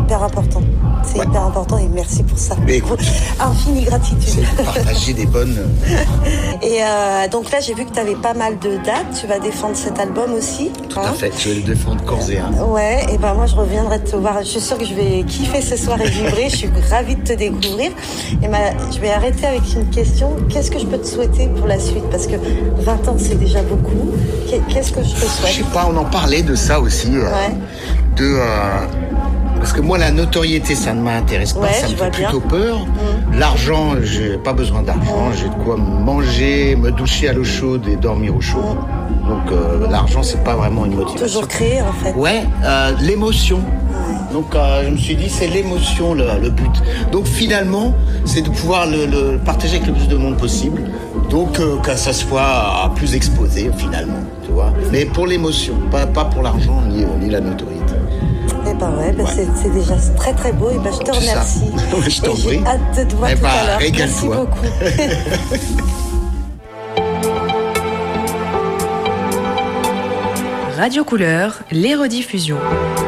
hyper important. C'est hyper important et merci pour ça. Mais écoute, infinie gratitude. C'est partager des bonnes... Et donc là, j'ai vu que tu avais pas mal de dates. Tu vas défendre cet album aussi. Tout à fait, je vais le défendre corps et âme. Ouais, et ben moi, je reviendrai te voir. Je suis sûre que je vais kiffer ce soir et vibrer. Je suis ravie de te découvrir. Et je vais arrêter avec une question. Qu'est-ce que je peux te souhaiter pour la suite? Parce que 20 ans, c'est déjà beaucoup. Qu'est-ce que je te souhaite? Je sais pas, on en parlait de ça aussi. Parce que moi, la notoriété, ça ne m'intéresse pas, ça me fait plutôt peur. L'argent, j'ai pas besoin d'argent, j'ai de quoi manger, me doucher à l'eau chaude et dormir au chaud. Donc l'argent, c'est pas vraiment une motivation. Toujours créer, en fait. Ouais, l'émotion. Donc je me suis dit, c'est l'émotion le but. Donc finalement, c'est de pouvoir le partager avec le plus de monde possible. Donc que ça soit plus exposé finalement, tu vois. Mais pour l'émotion, pas pour l'argent ni la notoriété. Eh ben ouais, c'est déjà très très beau. Et ben je te remercie. Je t'en prie. J'ai hâte de te voir tout à l'heure. Merci beaucoup. Radio Couleur, les rediffusions.